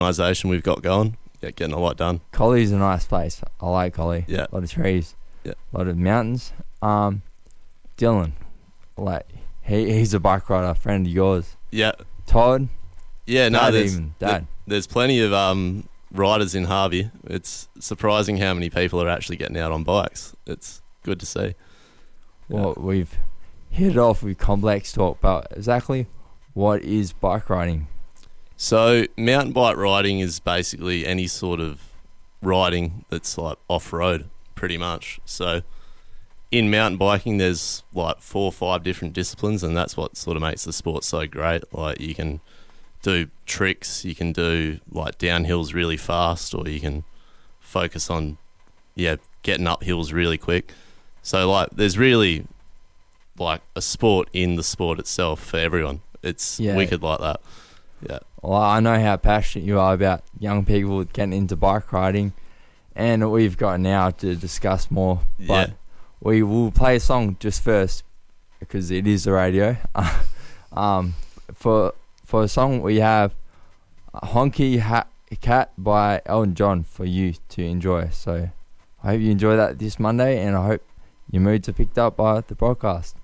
organisation we've got going. Yeah, getting a lot done. Collie's a nice place. I like Collie. Yeah. A lot of trees. Yeah. A lot of mountains. Dylan, like he's a bike rider, friend of yours. Yeah. Todd. Yeah, no, Dad. there's plenty of riders in Harvey. It's surprising how many people are actually getting out on bikes. It's good to see. Well, we've hit it off with complex talk, but exactly what is bike riding? So mountain bike riding is basically any sort of riding that's like off-road, pretty much. So in mountain biking, there's like 4 or 5 different disciplines, and that's what sort of makes the sport so great. Like you can do tricks, you can do like downhills really fast, or you can focus on getting up hills really quick. So like there's really like a sport in the sport itself for everyone. It's wicked like that. Yeah. Well, I know how passionate you are about young people getting into bike riding, and we've got now to discuss more. But we will play a song just first because it is the radio. For a song we have Honky Cat by Elton John for you to enjoy. So I hope you enjoy that this Monday, and I hope your moods are picked up by the broadcast.